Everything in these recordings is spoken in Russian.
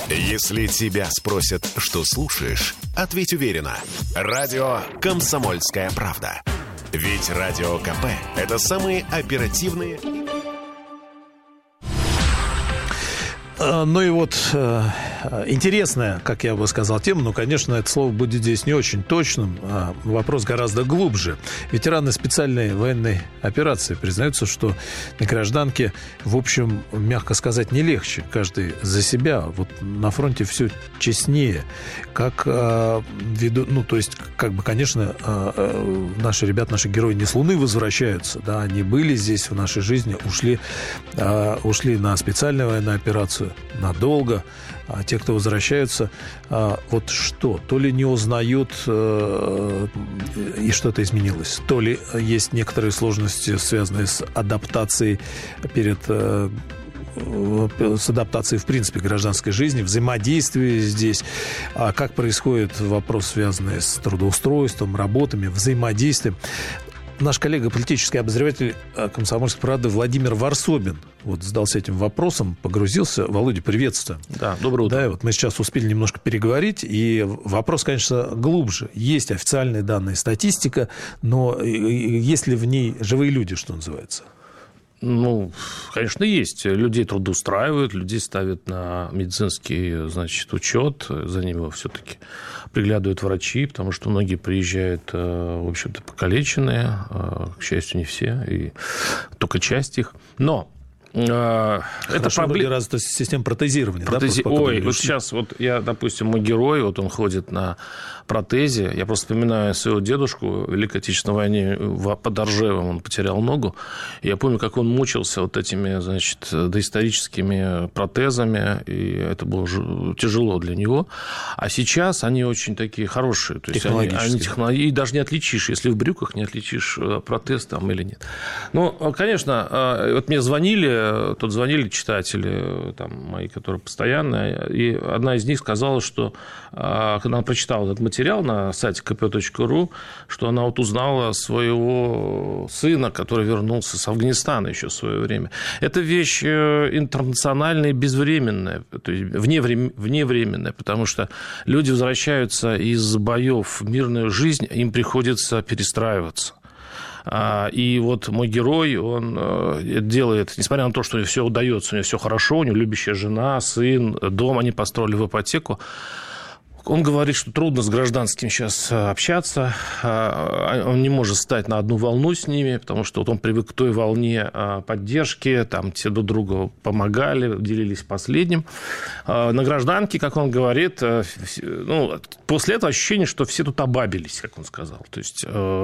Если тебя спросят, что слушаешь, ответь уверенно. Радио «Комсомольская правда». Ведь Радио КП – это самые оперативные... Ну и вот интересная, как я бы сказал, тема, но, конечно, это слово будет здесь не очень точным. Вопрос гораздо глубже. Ветераны специальной военной операции признаются, что на гражданке, в общем, мягко сказать, не легче. Каждый за себя. Вот на фронте все честнее. Как ведут, ну, то есть, как бы, конечно, наши ребята, наши герои не с Луны возвращаются, да, они были здесь в нашей жизни, ушли на специальную военную операцию надолго, а те, кто возвращаются, вот что, то ли не узнают и что-то изменилось, то ли есть некоторые сложности, связанные с адаптацией с адаптацией, в принципе, гражданской жизни, взаимодействие здесь, как происходит вопрос, связанный с трудоустройством, работами, взаимодействием. Наш коллега, политический обозреватель «Комсомольской правды» Владимир Варсобин вот задался этим вопросом, погрузился. Володя, приветствую. Да, доброе утро. Да, вот мы сейчас успели немножко переговорить, и вопрос, конечно, глубже. Есть официальные данные, статистика, но есть ли в ней живые люди, что называется? Ну, конечно, есть. Людей трудоустраивают, людей ставят на медицинский, значит, учет, за ними все-таки приглядывают врачи, потому что многие приезжают, в общем-то, покалеченные, к счастью, не все, и только часть их. Но это проблема. Развита система протезирования. Да, Ой, вот сейчас, вот я, допустим, мой герой, вот он ходит на протезе. Я просто вспоминаю своего дедушку в Великой Отечественной войне под Оржевом, он потерял ногу. Я помню, как он мучился вот этими, значит, доисторическими протезами, и это было тяжело для него. А сейчас они очень такие хорошие. То есть они даже не отличишь, если в брюках не отличишь протез там или нет. Ну, конечно, вот мне звонили читатели там, мои, которые постоянно, и одна из них сказала, что когда она прочитала этот материал на сайте kp.ru, что она вот узнала своего сына, который вернулся с Афганистана еще в свое время. Это вещь интернациональная и безвременная, то есть вневременная, потому что люди возвращаются из боев в мирную жизнь, им приходится перестраиваться. И вот мой герой, он делает, несмотря на то, что все удается, у него все хорошо, у него любящая жена, сын, дом они построили в ипотеку, он говорит, что трудно с гражданским сейчас общаться, он не может стать на одну волну с ними, потому что вот он привык к той волне поддержки, там все друг другу помогали, делились последним. На гражданке, как он говорит, ну, после этого ощущение, что все тут обабились, как он сказал. То есть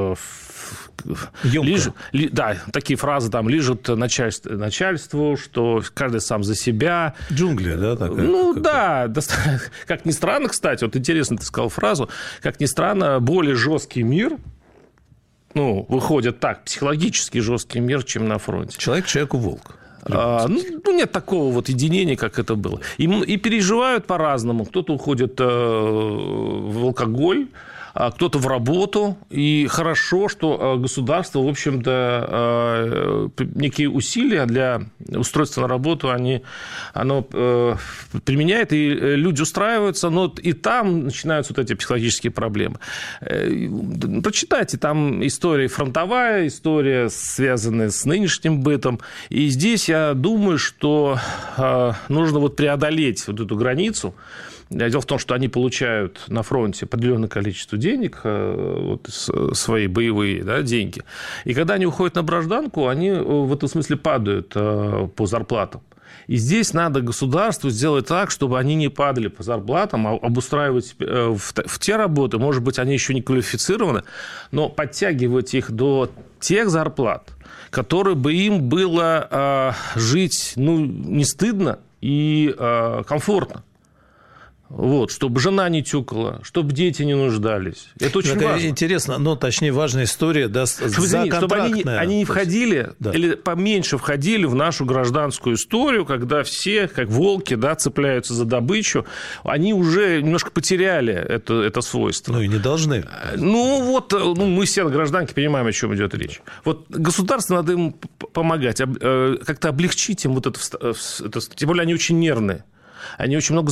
да, такие фразы там лижут начальству, что каждый сам за себя. Джунгли, да? Такая, ну, да. Как ни странно, кстати, вот интересно ты сказал фразу, как ни странно, более жесткий мир, ну, выходит так, психологически жесткий мир, чем на фронте. Человек человеку волк. Нет такого вот единения, как это было. И переживают по-разному. Кто-то уходит в алкоголь, кто-то в работу, и хорошо, что государство, в общем-то, некие усилия для устройства на работу оно применяет, и люди устраиваются, но и там начинаются вот эти психологические проблемы. Прочитайте, там история фронтовая, история, связанная с нынешним бытом, и здесь я думаю, что нужно вот преодолеть вот эту границу. Дело в том, что они получают на фронте определенное количество денег, вот, свои боевые, да, деньги. И когда они уходят на гражданку, они в этом смысле падают по зарплатам. И здесь надо государству сделать так, чтобы они не падали по зарплатам, а обустраивать в те работы, может быть, они еще не квалифицированы, но подтягивать их до тех зарплат, которые бы им было жить, ну, не стыдно и комфортно. Вот, чтобы жена не тюкала, чтобы дети не нуждались. Это очень важно. Интересно, но точнее важная история, да, чтобы они не входили, да, или поменьше входили в нашу гражданскую историю, когда все, как волки, да, цепляются за добычу, они уже немножко потеряли это свойство. Ну и не должны. Ну вот, мы все на гражданке понимаем, о чем идет речь. Вот государству надо им помогать, как-то облегчить им вот это, тем более они очень нервные. Они очень много